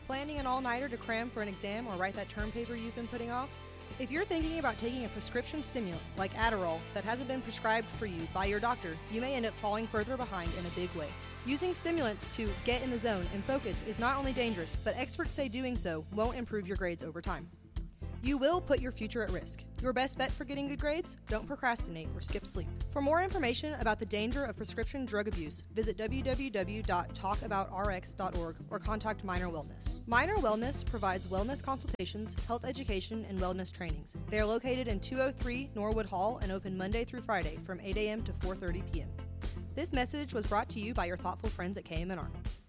Planning an all-nighter to cram for an exam or write that term paper you've been putting off? If you're thinking about taking a prescription stimulant like Adderall that hasn't been prescribed for you by your doctor, you may end up falling further behind in a big way. Using stimulants to get in the zone and focus is not only dangerous, but experts say doing so won't improve your grades over time. You will put your future at risk. Your best bet for getting good grades? Don't procrastinate or skip sleep. For more information about the danger of prescription drug abuse, visit www.talkaboutrx.org or contact Minor Wellness. Minor Wellness provides wellness consultations, health education, and wellness trainings. They are located in 203 Norwood Hall and open Monday through Friday from 8 a.m. to 4:30 p.m. This message was brought to you by your thoughtful friends at KMNR.